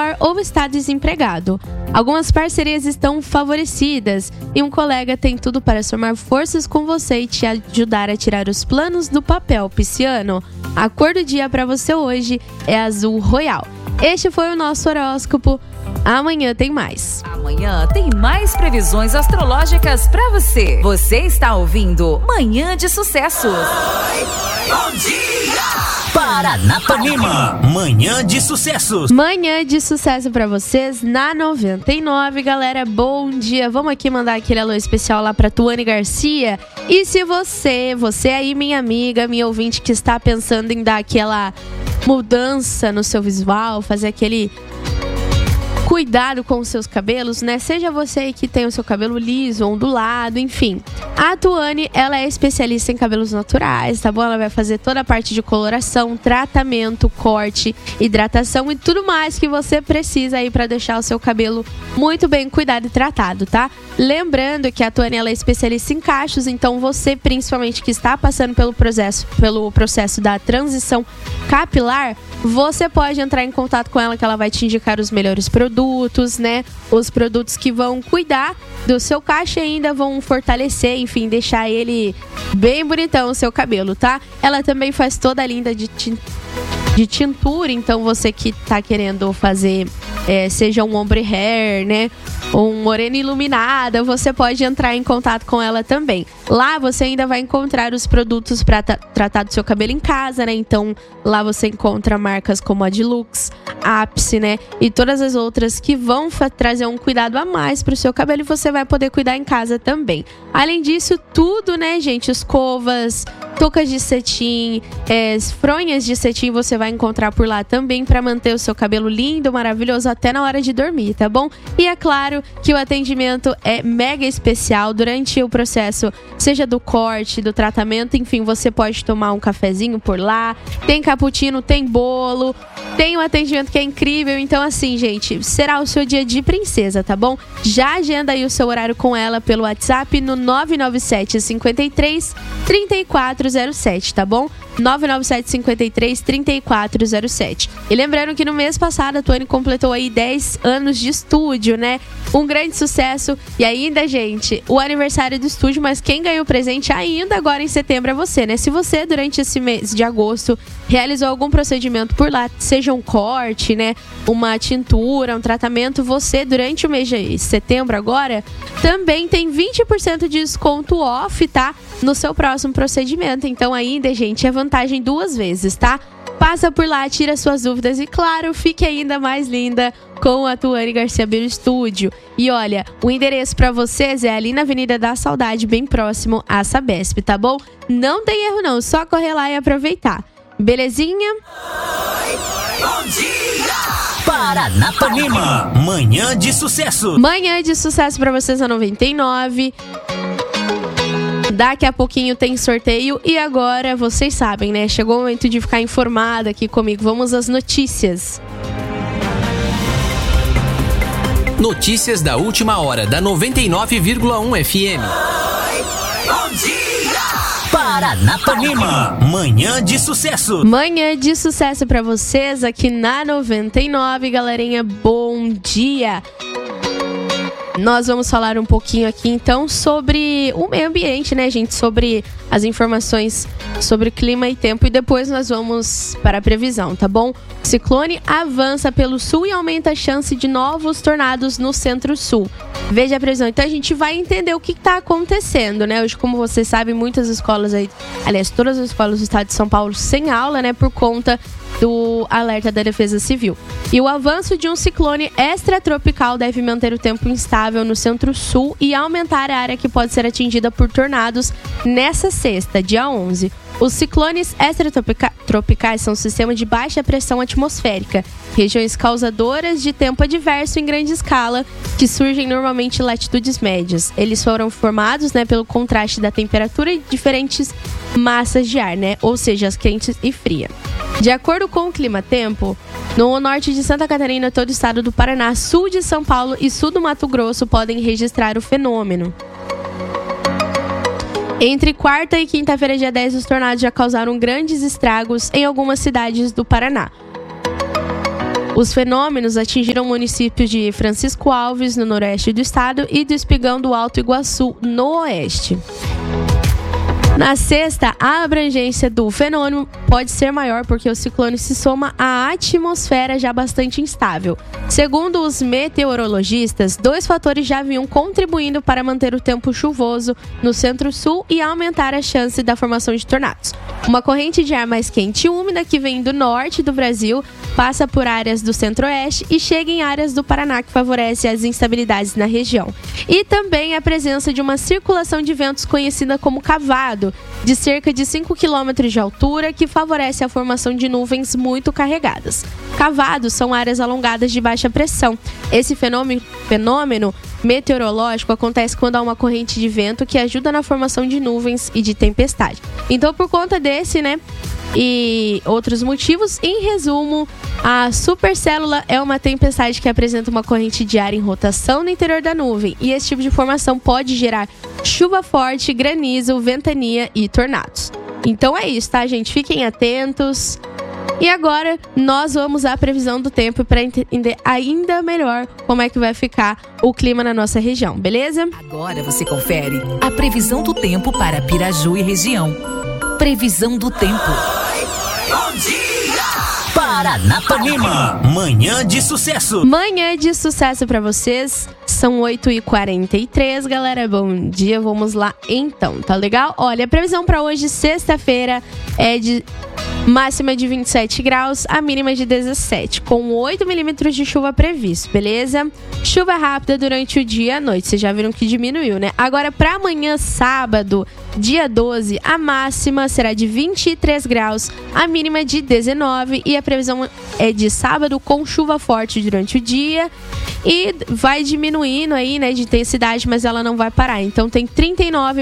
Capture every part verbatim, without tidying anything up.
menor ou está desempregado. Algumas parcerias estão favorecidas e um colega tem tudo para somar forças com você e te ajudar a tirar os planos do papel. Pisciano, a cor do dia para você hoje é azul royal. Este foi o nosso horóscopo. Amanhã tem mais. Amanhã tem mais previsões astrológicas pra você. Você está ouvindo Manhã de Sucessos. Bom dia! Paranapanema, Manhã de Sucessos. Manhã de sucesso pra vocês na noventa e nove, galera. Bom dia. Vamos aqui mandar aquele alô especial lá pra Tuane Garcia. E se você, você aí, minha amiga, minha ouvinte, que está pensando em dar aquela mudança no seu visual, fazer aquele cuidado com os seus cabelos, né? Seja você aí que tem o seu cabelo liso, ondulado, enfim. A Tuane, ela é especialista em cabelos naturais, tá bom? Ela vai fazer toda a parte de coloração, tratamento, corte, hidratação e tudo mais que você precisa aí pra deixar o seu cabelo muito bem cuidado e tratado, tá? Lembrando que a Tuane, ela é especialista em cachos, então você, principalmente que está passando pelo processo, pelo processo da transição capilar, você pode entrar em contato com ela que ela vai te indicar os melhores produtos, né? Os produtos que vão cuidar do seu cacho e ainda vão fortalecer, enfim, deixar ele bem bonitão, o seu cabelo, tá? Ela também faz toda a linha de, de tintura, então você que tá querendo fazer, é, seja um ombre hair, né? Ou um morena iluminada, você pode entrar em contato com ela também. Lá você ainda vai encontrar os produtos para tra- tratar do seu cabelo em casa, né? Então lá você encontra marcas como a Dilux, Ápice, né? E todas as outras que vão fa- trazer um cuidado a mais pro seu cabelo e você vai poder cuidar em casa também. Além disso, tudo, né, gente? Escovas, toucas de cetim, é, fronhas de cetim você vai encontrar por lá também para manter o seu cabelo lindo, maravilhoso até na hora de dormir, tá bom? E é claro que o atendimento é mega especial durante o processo, seja do corte, do tratamento, enfim, você pode tomar um cafezinho por lá, tem cappuccino, tem bolo, tem um atendimento que é incrível, então assim, gente, será o seu dia de princesa, tá bom? Já agenda aí o seu horário com ela pelo WhatsApp no nove nove sete, cinco três, três quatro zero sete, tá bom? nove nove sete, cinco três, três quatro zero sete. E lembrando que no mês passado a Tuane completou aí dez anos de estúdio, né? Um grande sucesso. E ainda, gente, o aniversário do estúdio, mas quem ganhou o presente ainda agora em setembro é você, né? Se você, durante esse mês de agosto, realizou algum procedimento por lá, seja um corte, né? Uma tintura, um tratamento, você, durante o mês de setembro agora, também tem vinte por cento de desconto off, tá? No seu próximo procedimento. Então ainda, gente, é vantagem duas vezes, tá? Passa por lá, tira suas dúvidas e, claro, fique ainda mais linda com a Tuane Garcia Bio Estúdio. E olha, o endereço pra vocês é ali na Avenida da Saudade, bem próximo à Sabesp, tá bom? Não tem erro não, só correr lá e aproveitar. Belezinha? Bom dia! Paranapanema, Manhã de Sucesso. Manhã de sucesso pra vocês na noventa e nove. Daqui a pouquinho tem sorteio e agora vocês sabem, né? Chegou o momento de ficar informada aqui comigo. Vamos às notícias. Notícias da última hora da noventa e nove vírgula um F M. Bom dia! Paranapanema, Manhã de Sucesso. Manhã de sucesso pra vocês aqui na noventa e nove, galerinha. Bom dia! Nós vamos falar um pouquinho aqui, então, sobre o meio ambiente, né, gente? Sobre as informações sobre clima e tempo. E depois nós vamos para a previsão, tá bom? O ciclone avança pelo sul e aumenta a chance de novos tornados no centro-sul. Veja a previsão. Então, a gente vai entender o que está acontecendo, né? Hoje, como vocês sabem, muitas escolas aí... Aliás, todas as escolas do estado de São Paulo sem aula, né? Por conta do alerta da Defesa Civil. E o avanço de um ciclone extratropical deve manter o tempo instável no centro-sul e aumentar a área que pode ser atingida por tornados nessa sexta, dia onze. Os ciclones extratropicais são um sistema de baixa pressão atmosférica, regiões causadoras de tempo adverso em grande escala, que surgem normalmente em latitudes médias. Eles foram formados, né, pelo contraste da temperatura e diferentes massas de ar, né, ou seja, as quentes e frias. De acordo com o Clima-Tempo, no norte de Santa Catarina, todo o estado do Paraná, sul de São Paulo e sul do Mato Grosso podem registrar o fenômeno. Entre quarta e quinta-feira, dia dez, os tornados já causaram grandes estragos em algumas cidades do Paraná. Os fenômenos atingiram o município de Francisco Alves, no noroeste do estado, e do Espigão do Alto Iguaçu, no oeste. Na sexta, a abrangência do fenômeno pode ser maior porque o ciclone se soma à atmosfera já bastante instável. Segundo os meteorologistas, dois fatores já vinham contribuindo para manter o tempo chuvoso no centro-sul e aumentar a chance da formação de tornados. Uma corrente de ar mais quente e úmida que vem do norte do Brasil passa por áreas do centro-oeste e chega em áreas do Paraná, que favorece as instabilidades na região. E também a presença de uma circulação de ventos conhecida como cavado, de cerca de cinco quilômetros de altura, que favorece a formação de nuvens muito carregadas. Cavados são áreas alongadas de baixa pressão. Esse fenômeno, fenômeno meteorológico acontece quando há uma corrente de vento que ajuda na formação de nuvens e de tempestade. Então, por conta desse, né, e outros motivos, em resumo, a supercélula é uma tempestade que apresenta uma corrente de ar em rotação no interior da nuvem, e esse tipo de formação pode gerar chuva forte, granizo, ventania e tornados. Então é isso, tá, gente? Fiquem atentos. E agora nós vamos à previsão do tempo para entender ainda melhor como é que vai ficar o clima na nossa região, beleza? Agora você confere a previsão do tempo para Piraju e região. Previsão do tempo. Bom dia! Paranapanema, manhã de sucesso. Manhã de sucesso pra vocês. São oito e quarenta e três, galera. Bom dia, vamos lá então, tá legal? Olha, a previsão pra hoje, sexta-feira, é de máxima de vinte e sete graus, a mínima de dezessete, com oito milímetros de chuva previsto, beleza? Chuva rápida durante o dia e a noite, vocês já viram que diminuiu, né? Agora, pra amanhã, sábado, dia doze, a máxima será de vinte e três graus, a mínima de dezenove, e a previsão é de sábado com chuva forte durante o dia e vai diminuindo aí, né, de intensidade, mas ela não vai parar. Então tem trinta e nove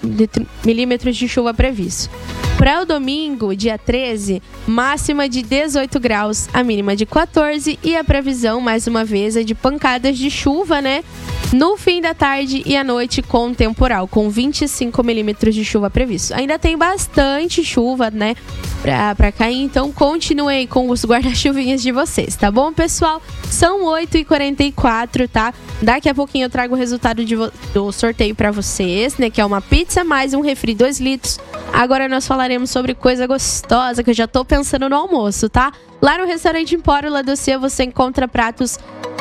milímetros de chuva previsto. Para o domingo, dia treze, máxima de dezoito graus, a mínima de quatorze, e a previsão, mais uma vez, é de pancadas de chuva, né? No fim da tarde e à noite com temporal, com vinte e cinco milímetros de chuva previsto. Ainda tem bastante chuva, né, pra, pra cair, então continuem com os guarda-chuvinhas de vocês, tá bom, pessoal? São oito e quarenta e quatro, tá? Daqui a pouquinho eu trago o resultado de vo- do sorteio pra vocês, né, que é uma pizza mais um refri dois litros. Agora nós falaremos sobre coisa gostosa, que eu já tô pensando no almoço, tá? Lá no restaurante Empório La Docia você encontra pratos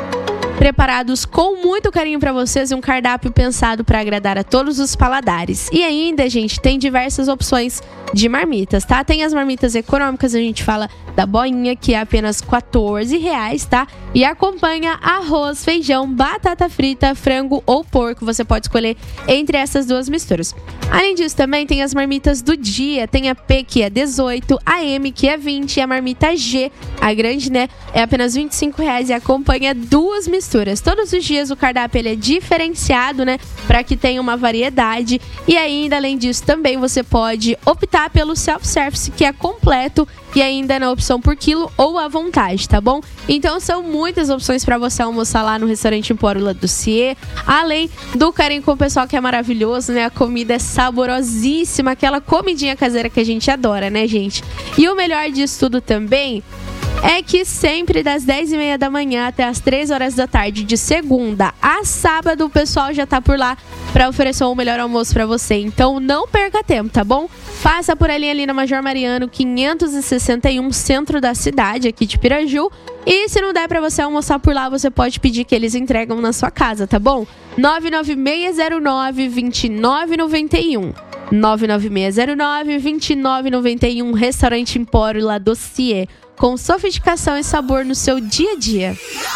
preparados com muito carinho para vocês e um cardápio pensado para agradar a todos os paladares. E ainda, gente, tem diversas opções de marmitas, tá? Tem as marmitas econômicas, a gente fala da boinha, que é apenas quatorze reais, tá? E acompanha arroz, feijão, batata frita, frango ou porco. Você pode escolher entre essas duas misturas. Além disso, também tem as marmitas do dia. Tem a P, que é dezoito, a M, que é vinte, e a marmita G, a grande, né, é apenas vinte e cinco reais e acompanha duas misturas. Todos os dias o cardápio ele é diferenciado, né, para que tenha uma variedade. E ainda, além disso, também você pode optar pelo self-service, que é completo e ainda na opção por quilo ou à vontade, tá bom? Então são muitas opções para você almoçar lá no restaurante Empório La Docia. Além do carinho com o pessoal, que é maravilhoso, né? A comida é saborosíssima, aquela comidinha caseira que a gente adora, né, gente? E o melhor disso tudo também é que sempre das dez e meia da manhã até as três horas da tarde, de segunda a sábado, o pessoal já tá por lá para oferecer o melhor almoço para você. Então não perca tempo, tá bom? Passa por ali, ali na Major Mariano, quinhentos e sessenta e um, centro da cidade, aqui de Piraju. E se não der para você almoçar por lá, você pode pedir que eles entregam na sua casa, tá bom? nove nove seis zero nove, dois nove nove um. nove nove seis zero nove, dois nove nove um. Restaurante Empório La Docia, com sofisticação e sabor no seu dia a dia.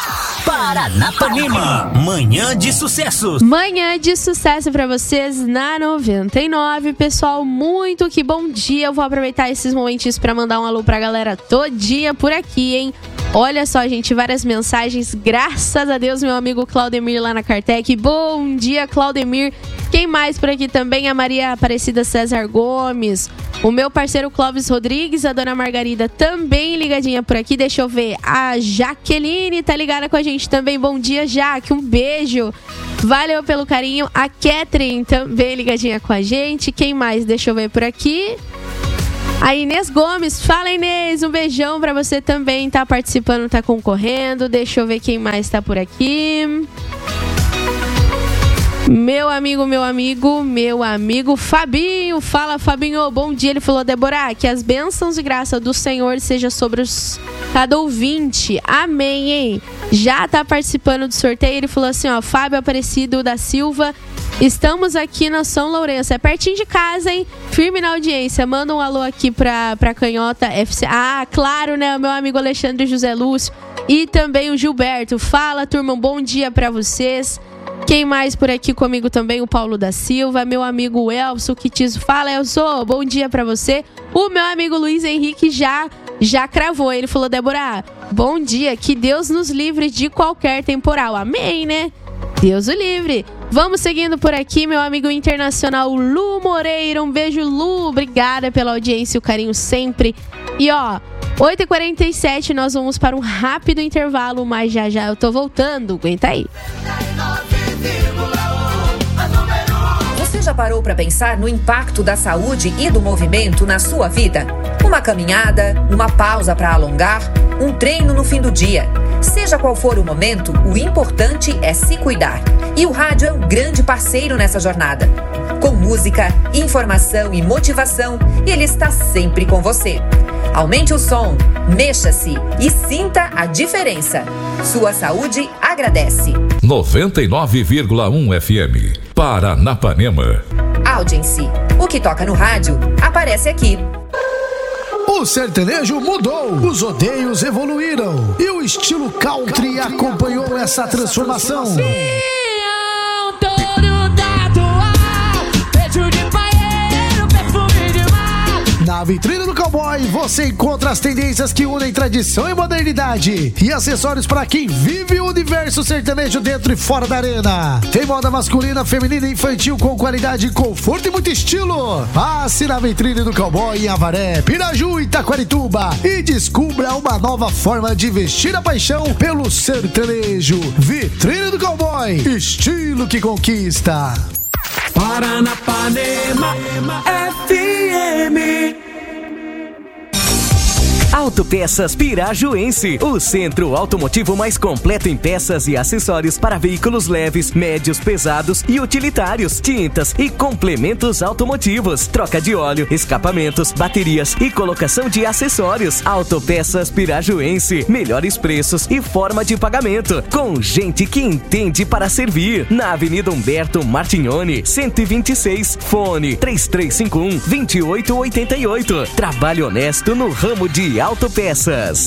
Paranapanema, manhã de sucesso. Manhã de sucesso pra vocês na noventa e nove, pessoal. Muito que bom dia. Eu vou aproveitar esses momentinhos pra mandar um alô pra galera todinha por aqui, hein? Olha só, gente, várias mensagens. Graças a Deus, meu amigo Claudemir lá na Cartec. Bom dia, Claudemir. Quem mais por aqui também? A Maria Aparecida César Gomes. O meu parceiro Clóvis Rodrigues, a dona Margarida também ligadinha por aqui. Deixa eu ver. A Jaqueline tá ligada com a gente também. Bom dia, Jaque. Um beijo. Valeu pelo carinho. A Catherine também ligadinha com a gente. Quem mais? Deixa eu ver por aqui. A Inês Gomes, fala Inês, um beijão pra você também, tá participando, tá concorrendo. Deixa eu ver quem mais tá por aqui. Meu amigo, meu amigo, meu amigo Fabinho. Fala, Fabinho, bom dia. Ele falou, Débora, que as bênçãos e graça do Senhor seja sobre os, cada ouvinte. Amém, hein? Já tá participando do sorteio. Ele falou assim, ó, Fábio Aparecido da Silva, estamos aqui na São Lourenço. É pertinho de casa, hein? Firme na audiência. Manda um alô aqui pra, pra Canhota F C. Ah, claro, né? O meu amigo Alexandre José Lúcio e também o Gilberto. Fala, turma, um bom dia pra vocês. Quem mais por aqui comigo também? O Paulo da Silva, meu amigo Elson Quitizo. Fala, Elson, bom dia pra você. O meu amigo Luiz Henrique já, já cravou. Ele falou, Débora, bom dia, que Deus nos livre de qualquer temporal. Amém, né? Deus o livre. Vamos seguindo por aqui, meu amigo internacional Lu Moreira. Um beijo, Lu. Obrigada pela audiência e o carinho sempre. E ó, oito e quarenta e sete, nós vamos para um rápido intervalo, mas já já eu tô voltando. Aguenta aí. Você já parou para pensar no impacto da saúde e do movimento na sua vida? Uma caminhada, uma pausa para alongar, um treino no fim do dia. Seja qual for o momento, o importante é se cuidar. E o rádio é um grande parceiro nessa jornada. Com música, informação e motivação, ele está sempre com você. Aumente o som, mexa-se e sinta a diferença. Sua saúde agradece. noventa e nove vírgula um F M, Paranapanema. Audience. O que toca no rádio, aparece aqui. O sertanejo mudou, os rodeios evoluíram e o estilo country acompanhou essa transformação. Na vitrine do Cowboy você encontra as tendências que unem tradição e modernidade e acessórios para quem vive o universo sertanejo dentro e fora da arena. Tem moda masculina, feminina e infantil com qualidade, conforto e muito estilo. Passe na vitrine do Cowboy em Avaré, Piraju e Taquarituba e descubra uma nova forma de vestir a paixão pelo sertanejo. Vitrine do Cowboy, estilo que conquista. Paranapanema F M. Autopeças Pirajuense, o centro automotivo mais completo em peças e acessórios para veículos leves, médios, pesados e utilitários, tintas e complementos automotivos, troca de óleo, escapamentos, baterias e colocação de acessórios. Autopeças Pirajuense, melhores preços e forma de pagamento, com gente que entende para servir. Na Avenida Humberto Martignoni, cento e vinte e seis, fone três três cinco um, dois oito oito oito. Trabalho honesto no ramo de autopeças.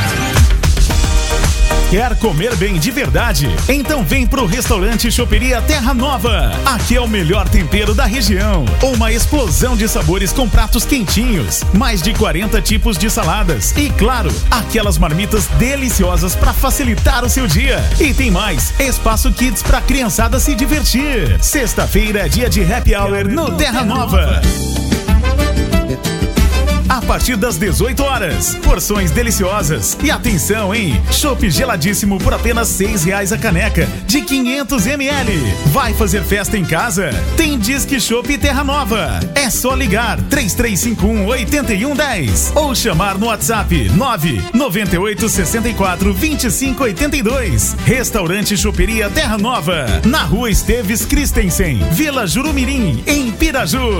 Quer comer bem de verdade? Então vem pro restaurante Choperia Terra Nova. Aqui é o melhor tempero da região. Uma explosão de sabores com pratos quentinhos, mais de quarenta tipos de saladas e, claro, aquelas marmitas deliciosas para facilitar o seu dia. E tem mais, espaço kids pra criançada se divertir. Sexta-feira é dia de happy hour no Terra Nova. A partir das dezoito horas, porções deliciosas. E atenção, hein? Chopp geladíssimo por apenas seis reais a caneca, de quinhentos mililitros. Vai fazer festa em casa? Tem Disque Chopp Terra Nova. É só ligar três três cinco um, oito um um zero ou chamar no WhatsApp nove nove oito seis quatro, dois cinco oito dois. Restaurante Choperia Terra Nova, na Rua Esteves Christensen, Vila Jurumirim, em Piraju.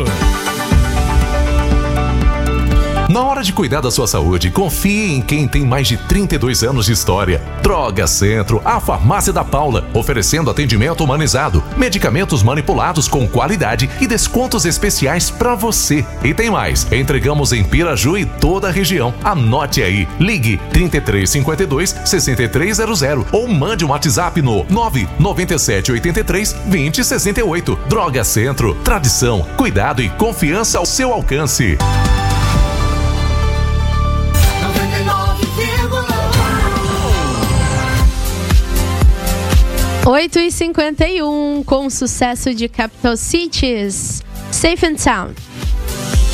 Na hora de cuidar da sua saúde, confie em quem tem mais de trinta e dois anos de história. Droga Centro, a farmácia da Paula, oferecendo atendimento humanizado, medicamentos manipulados com qualidade e descontos especiais para você. E tem mais, entregamos em Piraju e toda a região. Anote aí, ligue trinta e três cinquenta e dois, sessenta e três zero zero ou mande um WhatsApp no nove nove sete oito três, dois zero seis oito. Droga Centro, tradição, cuidado e confiança ao seu alcance. oito e cinquenta e um, com o sucesso de Capital Cities, Safe and Sound.